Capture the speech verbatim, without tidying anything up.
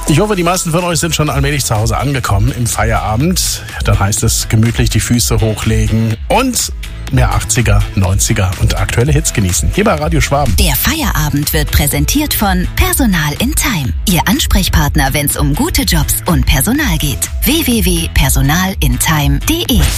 Ich hoffe, die meisten von euch sind schon allmählich zu Hause angekommen im Feierabend. Dann heißt es gemütlich die Füße hochlegen und mehr achtziger, neunziger und aktuelle Hits genießen. Hier bei Radio Schwaben. Der Feierabend wird präsentiert von Personal in Time. Ihr Ansprechpartner, wenn es um gute Jobs und Personal geht. w w w punkt personal in time punkt de